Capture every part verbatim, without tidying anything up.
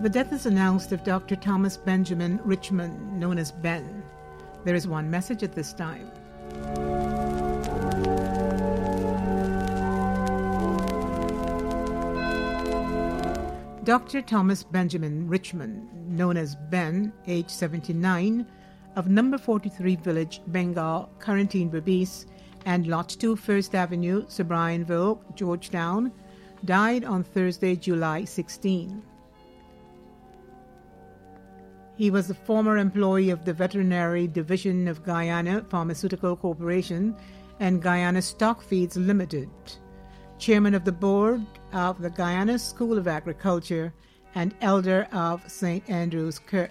The death is announced of Doctor Thomas Benjamin Richmond, known as Ben. There is one message at this time. Doctor Thomas Benjamin Richmond, known as Ben, age seventy-nine, of number forty-three Village, Bengal, Quarantine Berbice, and Lot two First Avenue, Sir Brianville, Georgetown, died on Thursday, July sixteenth. He was the former employee of the Veterinary Division of Guyana Pharmaceutical Corporation and Guyana Stock Feeds Limited, chairman of the board of the Guyana School of Agriculture, and elder of Saint Andrew's Kirk.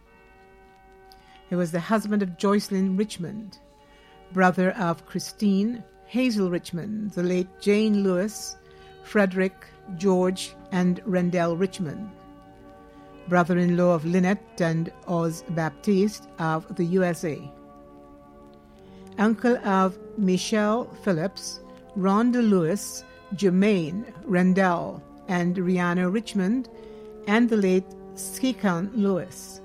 He was the husband of Joycelyn Richmond, brother of Christine Hazel Richmond, the late Jane Lewis, Frederick, George, and Rendell Richmond, brother-in-law of Lynette and Oz Baptiste of the U S A, uncle of Michelle Phillips, Rhonda Lewis, Jermaine Rendell, and Rihanna Richmond, and the late Skikan Lewis.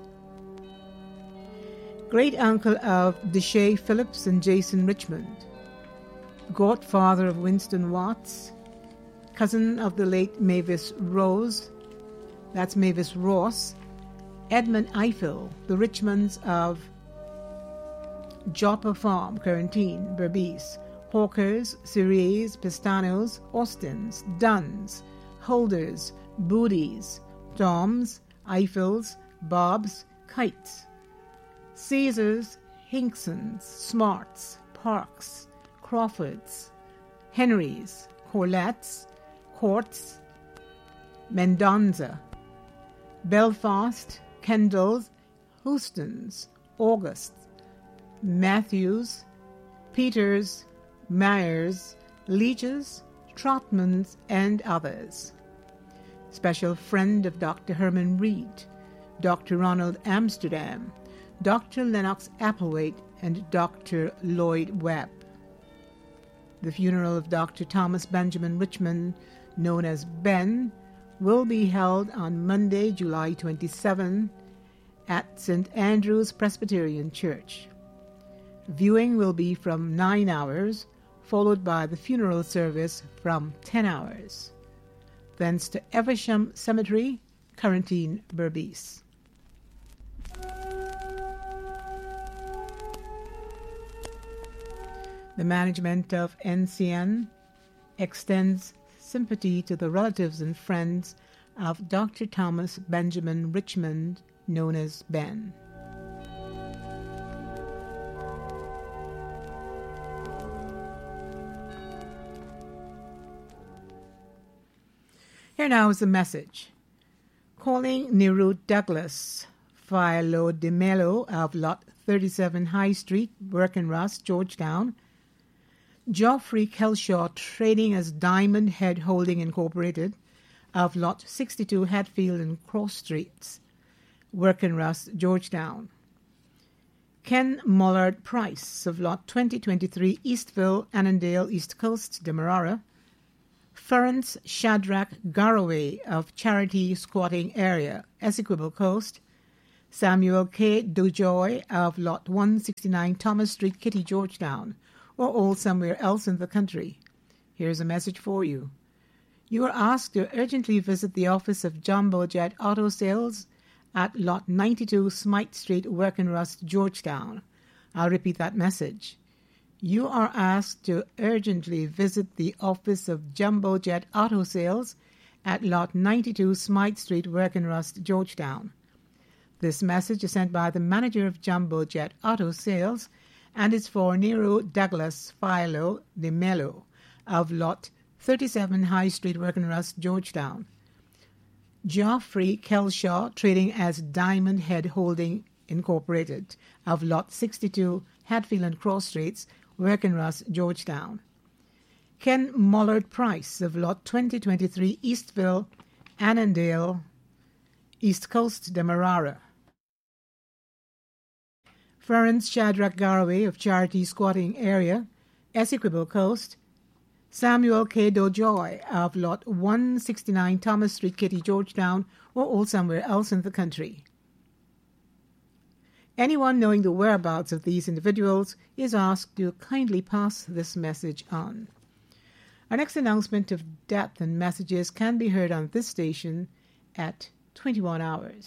Great-uncle of Deshae Phillips and Jason Richmond, godfather of Winston Watts, cousin of the late Mavis Rose, that's Mavis Ross, Edmund Eiffel, the Richmonds of Joppa Farm, Quarantine, Berbice, Hawkers, Siriers, Pistanos, Austins, Duns, Holders, Booties, Toms, Eiffels, Bobs, Kites, Caesars, Hinksons, Smarts, Parks, Crawfords, Henrys, Corlettes, Courts, Mendonza, Belfast, Kendalls, Houstons, Augusts, Matthews, Peters, Myers, Leaches, Trotmans, and others. Special friend of Doctor Herman Reed, Doctor Ronald Amsterdam, Doctor Lennox Applewhite, and Doctor Lloyd Webb. The funeral of Doctor Thomas Benjamin Richmond, known as Ben, will be held on Monday, July twenty-seventh, at Saint Andrew's Presbyterian Church. Viewing will be from nine hours, followed by the funeral service from ten hours. Thence to Eversham Cemetery, Quarantine, Berbice. The management of N C N extends sympathy to the relatives and friends of Doctor Thomas Benjamin Richmond, known as Ben. Here now is the message. Calling Neru Douglas, Philo de Mello of Lot thirty-seven High Street, Berkenruss, Georgetown, Geoffrey Kelshaw, trading as Diamond Head Holding Incorporated, of Lot sixty-two Hatfield and Cross Streets, Berkenruss, Georgetown. Ken Mullard Price of Lot twenty twenty-three Eastville, Annandale, East Coast, Demerara. Ference Shadrach Garraway of Charity Squatting Area, Essequibo Coast. Samuel K. Dujoy of Lot one sixty-nine Thomas Street, Kitty, Georgetown, or all somewhere else in the country. Here's a message for you. You are asked to urgently visit the office of Jumbo Jet Auto Sales at Lot ninety-two Smythe Street, Berkenruss, Georgetown. I'll repeat that message. You are asked to urgently visit the office of Jumbo Jet Auto Sales at Lot ninety-two Smythe Street, Berkenruss, Georgetown. This message is sent by the manager of Jumbo Jet Auto Sales and is for Nero Douglas Philo de Mello of Lot thirty-seven High Street, Berkenruss, Georgetown. Geoffrey Kelshaw, trading as Diamond Head Holding Incorporated, of Lot sixty-two Hatfield and Cross Streets, Berkenruss, Georgetown. Ken Mullard Price of Lot twenty twenty-three Eastville, Annandale, East Coast, Demerara. Ference Shadrach Garraway of Charity Squatting Area, Essequibo Coast. Samuel K. Dojoy of Lot one sixty-nine Thomas Street, Kitty, Georgetown, or all somewhere else in the country. Anyone knowing the whereabouts of these individuals is asked to kindly pass this message on. Our next announcement of death and messages can be heard on this station at twenty-one hours.